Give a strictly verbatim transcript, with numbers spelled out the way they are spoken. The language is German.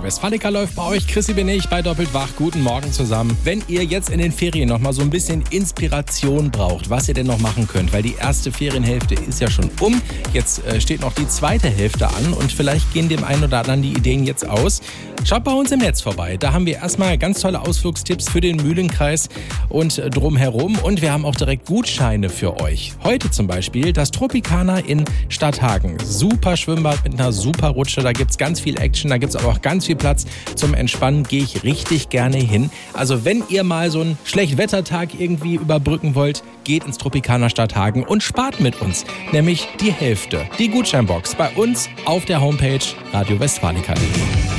Radio Westfalica läuft bei euch. Chrissy bin ich bei Doppelt Wach. Guten Morgen zusammen. Wenn ihr jetzt in den Ferien noch mal so ein bisschen Inspiration braucht, was ihr denn noch machen könnt, weil die erste Ferienhälfte ist ja schon um. Jetzt äh, steht noch die zweite Hälfte an und vielleicht gehen dem einen oder anderen die Ideen jetzt aus. Schaut bei uns im Netz vorbei. Da haben wir erstmal ganz tolle Ausflugstipps für den Mühlenkreis und äh, drumherum. Und wir haben auch direkt Gutscheine für euch. Heute zum Beispiel das Tropicana in Stadthagen. Super Schwimmbad mit einer super Rutsche. Da gibt es ganz viel Action, da gibt es aber auch ganz viel Platz zum Entspannen. Gehe ich richtig gerne hin. Also wenn ihr mal so einen Schlechtwettertag irgendwie überbrücken wollt, geht ins Tropicana Stadthagen und spart mit uns. Nämlich die Hälfte. Die Gutscheinbox bei uns auf der Homepage radio westfalica punkt de.